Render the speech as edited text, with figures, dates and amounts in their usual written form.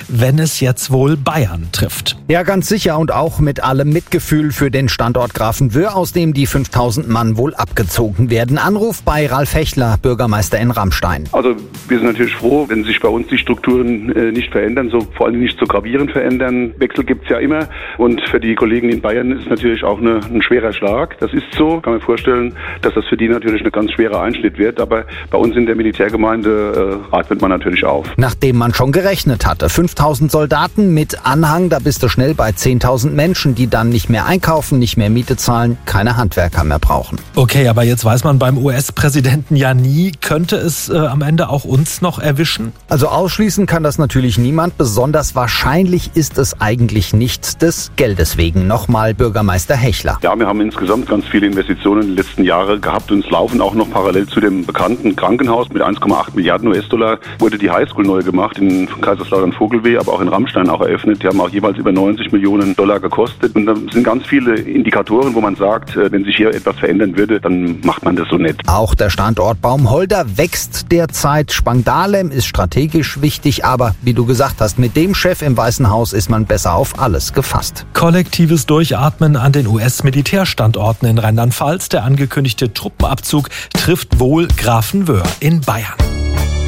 wenn es jetzt wohl Bayern trifft. Ja, ganz sicher und auch mit allem Mitgefühl für den Standort Grafenwöhr, aus dem die 5000 Mann wohl abgezogen werden. Anruf bei Ralf Hechler, Bürgermeister in Ramstein. Also wir sind natürlich froh, wenn sich bei uns die Strukturen nicht verändern, so vor allem nicht so gravierend verändern. Wechsel gibt's ja immer und für die Kollegen in Bayern ist es natürlich auch ein schwerer Schlag. Das ist so, kann man vorstellen, dass das für die natürlich ein ganz schwerer Einschnitt wird, aber bei uns in der Militärgemeinde atmet man natürlich auf. Nachdem man schon gerechnet hatte, 5000 Soldaten mit Anhang, da bist du schnell bei 10.000 Menschen, die dann nicht mehr einkaufen, nicht mehr Miete zahlen, keine Handwerker mehr brauchen. Okay, aber jetzt weiß man beim US-Präsidenten ja nie, könnte es am Ende auch uns noch erwischen? Also ausschließen kann das natürlich niemand, besonders wahrscheinlich ist es eigentlich nicht, des Geldes wegen. Nochmal Bürgermeister Hechler. Ja, wir haben insgesamt ganz viele Investitionen in den letzten Jahren gehabt und es laufen auch noch parallel zu dem bekannten Krankenhaus mit 1,8 Milliarden US-Dollar wurde die Highschool neu gemacht in Kaiserslautern-Vogelweh, aber auch in Ramstein auch eröffnet. Die haben auch jeweils über 90 Millionen Dollar gekostet und da sind ganz viele Indikatoren, wo man sagt, wenn sich hier etwas verändern würde, dann macht man das so nicht. Auch der Standort Baumholder wächst derzeit. Spangdahlem ist strategisch wichtig, aber wie du gesagt hast, mit dem Chef im Weißen Haus ist man besser auf alles gefasst. Kollektives Durchatmen an den US-Militärstandorten in Rheinland-Pfalz. Der angekündigte Truppenabzug trifft wohl Grafenwöhr in Bayern.